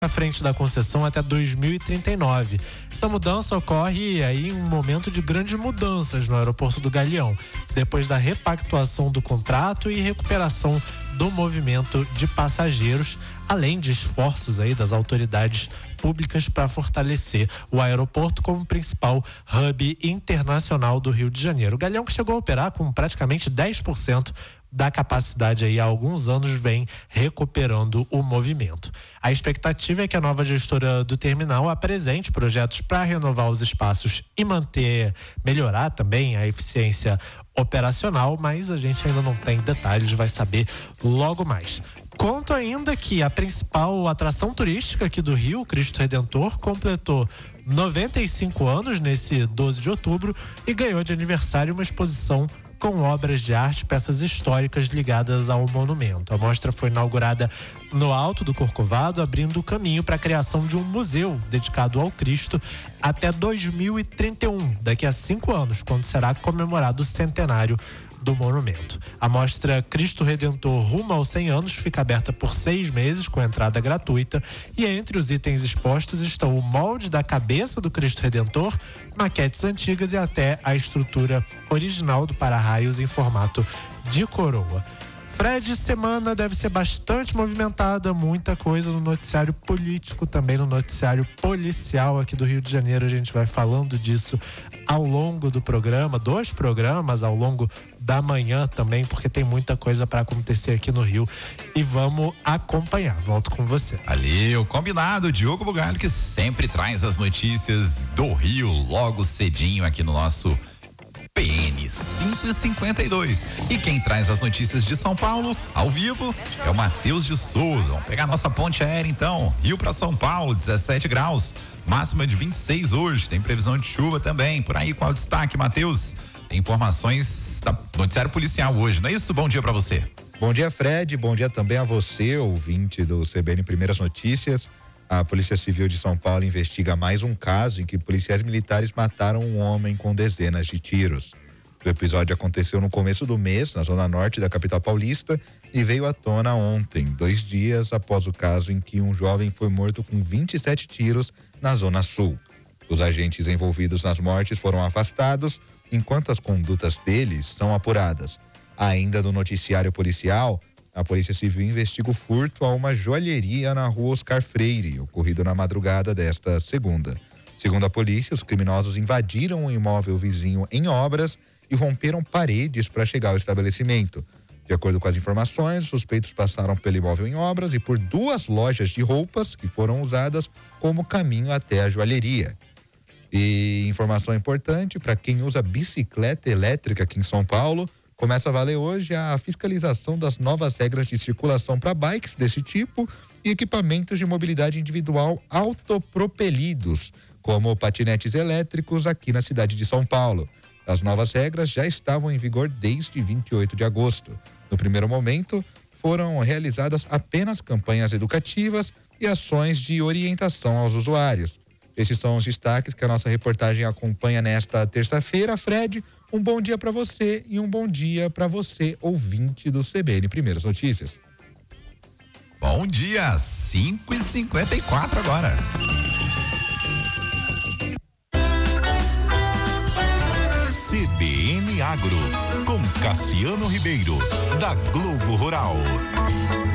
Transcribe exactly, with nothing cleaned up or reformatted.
à frente da concessão até dois mil e trinta e nove. Essa mudança ocorre aí em um momento de grandes mudanças no aeroporto do Galeão, depois da repactuação do contrato e recuperação do movimento de passageiros, além de esforços aí das autoridades públicas para fortalecer o aeroporto como principal hub internacional do Rio de Janeiro. O Galeão, que chegou a operar com praticamente dez por cento da capacidade aí há alguns anos, vem recuperando o movimento. A expectativa é que a nova gestora do terminal apresente projetos para renovar os espaços e manter, melhorar também a eficiência operacional, mas a gente ainda não tem detalhes, vai saber logo mais. Conto ainda que a principal atração turística aqui do Rio, Cristo Redentor, completou noventa e cinco anos nesse doze de outubro e ganhou de aniversário uma exposição com obras de arte, peças históricas ligadas ao monumento. A mostra foi inaugurada no Alto do Corcovado, abrindo o caminho para a criação de um museu dedicado ao Cristo até dois mil e trinta e um, daqui a cinco anos, quando será comemorado o centenário do monumento. A mostra Cristo Redentor Rumo aos cem anos fica aberta por seis meses com entrada gratuita, e entre os itens expostos estão o molde da cabeça do Cristo Redentor, maquetes antigas e até a estrutura original do para-raios em formato de coroa. Fred, semana deve ser bastante movimentada, muita coisa no noticiário político, também no noticiário policial aqui do Rio de Janeiro. A gente vai falando disso ao longo do programa, dos programas ao longo da manhã também, porque tem muita coisa para acontecer aqui no Rio e vamos acompanhar. Volto com você. Valeu, combinado. Diogo Bugalho, que sempre traz as notícias do Rio logo cedinho aqui no nosso P N cinco e cinquenta e dois. E quem traz as notícias de São Paulo ao vivo é o Matheus de Souza. Vamos pegar nossa ponte aérea então. Rio para São Paulo, dezessete graus, máxima de vinte e seis hoje. Tem previsão de chuva também. Por aí, qual o destaque, Matheus? Tem informações da noticiário policial hoje, não é isso? Bom dia para você. Bom dia, Fred. Bom dia também a você, ouvinte do C B N Primeiras Notícias. A Polícia Civil de São Paulo investiga mais um caso em que policiais militares mataram um homem com dezenas de tiros. O episódio aconteceu no começo do mês, na zona norte da capital paulista, e veio à tona ontem, dois dias após o caso em que um jovem foi morto com vinte e sete tiros na zona sul. Os agentes envolvidos nas mortes foram afastados, enquanto as condutas deles são apuradas. Ainda no noticiário policial, a Polícia Civil investiga o furto a uma joalheria na rua Oscar Freire, ocorrido na madrugada desta segunda. Segundo a polícia, os criminosos invadiram um imóvel vizinho em obras e romperam paredes para chegar ao estabelecimento. De acordo com as informações, os suspeitos passaram pelo imóvel em obras e por duas lojas de roupas que foram usadas como caminho até a joalheria. E informação importante para quem usa bicicleta elétrica aqui em São Paulo: começa a valer hoje a fiscalização das novas regras de circulação para bikes desse tipo e equipamentos de mobilidade individual autopropelidos, como patinetes elétricos aqui na cidade de São Paulo. As novas regras já estavam em vigor desde vinte e oito de agosto. No primeiro momento, foram realizadas apenas campanhas educativas e ações de orientação aos usuários. Esses são os destaques que a nossa reportagem acompanha nesta terça-feira. Fred, um bom dia para você e um bom dia para você, ouvinte do C B N Primeiras Notícias. Bom dia, cinco e cinquenta e quatro agora. C B N Agro, com Cassiano Ribeiro, da Globo Rural.